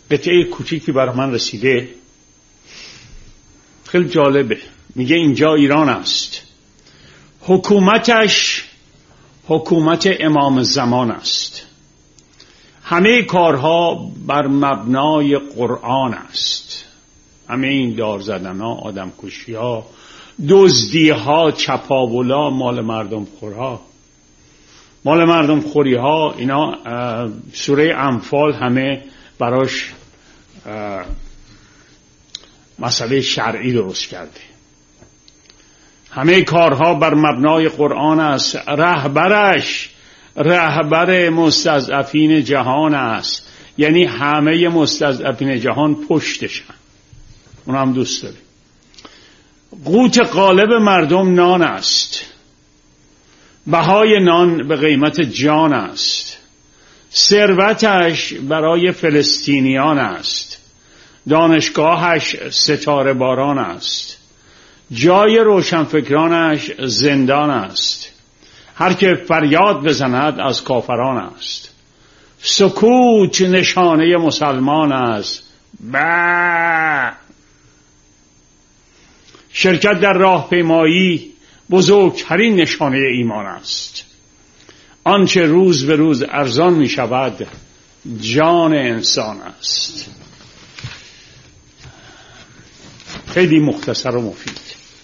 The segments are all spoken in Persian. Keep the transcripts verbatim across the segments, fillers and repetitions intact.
قطعه کوچیکی برای من رسیده، خیلی جالبه. میگه اینجا ایران است، حکومتش حکومت امام زمان است، همه کارها بر مبنای قرآن است، همه این دار زدن ها، آدم کشی ها، دزدی ها، چپاولا، مال مردم خورها، مال مردم خوری ها، اینا سوره انفال همه براش مسئله شرعی درست کرده. همه کارها بر مبنای قرآن است، رهبرش رهبر مستضعفین جهان است، یعنی همه مستضعفین جهان پشتشن، اون هم دوست داره. قوت غالب مردم نان است، بهای نان به قیمت جان است، ثروتش برای فلسطینیان است، دانشگاهش ستاره باران است، جای روشنفکرانش زندان است، هر که فریاد بزند از کافران است، سکوت نشانه مسلمان است. با شرکت در راهپیمایی بزرگترین نشانه ایمان است. آنچه روز به روز ارزان می شود جان انسان است. خیلی مختصر و مفید.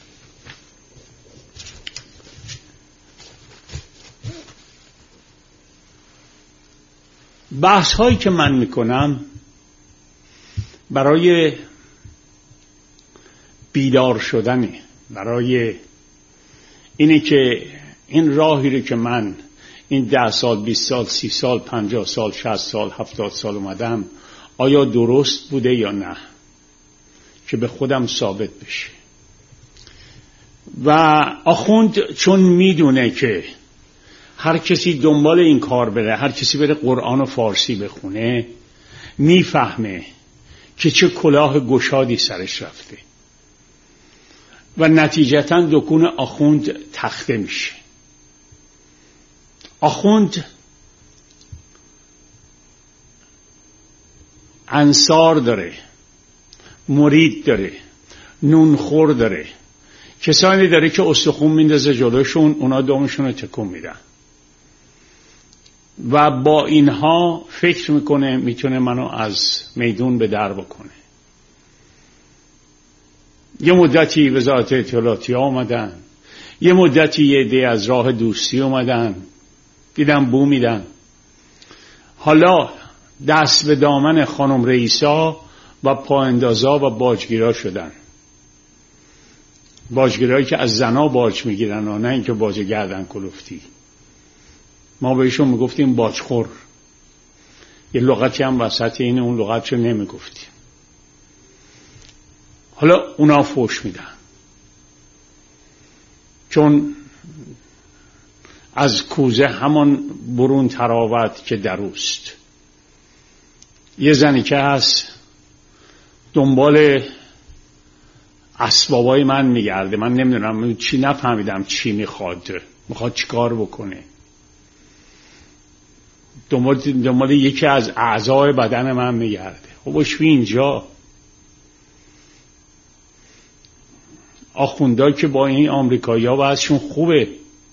بحث هایی که من میکنم برای بیدار شدنه، برای اینه که این راهی رو که من این ده سال، بیست سال، سی سال، پنجاه سال، شصت سال، هفتاد سال اومدم، آیا درست بوده یا نه، که به خودم ثابت بشه. و آخوند چون میدونه که هر کسی دنبال این کار بره، هر کسی بره قرآن و فارسی بخونه، میفهمه که چه کلاه گشادی سرش رفته و نتیجتاً دکون آخوند تخته میشه. آخوند انصار داره، مرید داره، نونخور داره، کسانی داره که استخون میندازه جلوشون، اونا دومشون رو تکون میدن و با اینها فکر میکنه میتونه منو از میدون به در بکنه. یه مدتی وزارت اطلاعاتی آمدن، یه مدتی یه عده از راه دوستی اومدن، دیدم بو میدن. حالا دست به دامن خانم رئیسا و پااندازا و باجگیرا شدن. باجگیرایی که از زنا باج میگیرن و نه اینکه باج گردن کلفتی. ما بهشون میگفتیم باجخور، یه لغتی هم وسط این اون لغت رو نمیگفتیم. حالا اونا فوش میدن چون از کوزه همان برون تراوت که دروست. یه زنی که هست دنبال اسبابای من میگرده، من نمیدونم چی، نفهمیدم چی میخواد، میخواد چی کار بکنه، دنبال, دنبال یکی از اعضای بدن من میگرده. خب باشوی اینجا آخوندا که با این آمریکایی ها وضعشون خوبه،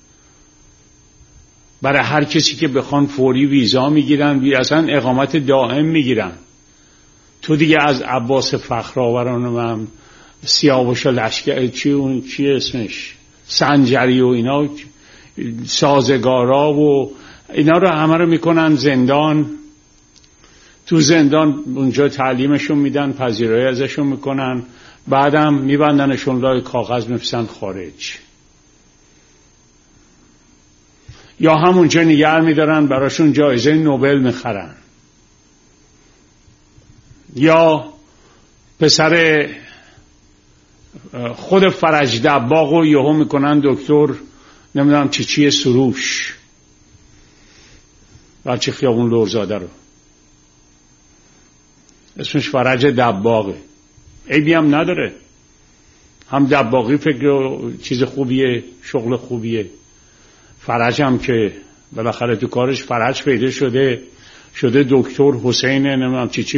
برای هر کسی که بخوان فوری ویزا میگیرن، بی اصلا اقامت دائم میگیرن. تو دیگه از عباس فخرآوران و هم سیاوش لشکر چی اون چی اسمش سنجری و اینا سازگارا و اینا رو همه رو میکنن زندان. تو زندان اونجا تعلیمشون میدن، پذیرایی ازشون میکنن، بعدم میبندنشون لای کاغذ میفرستن خارج، یا همونجا نگه میدارن براشون جایزه نوبل میخرن، یا پسر خود فرج دباغ رو یهو میکنن دکتر نمیدونم چی چی سروش، بچه خیابون لورزاده رو اسمش فرج دباغه، عیبی هم نداره، هم دباغی فکر چیز خوبیه، شغل خوبیه. فرج هم که بالاخره تو کارش فرج پیدا شده، شده دکتر حسین نمیدونم چی چی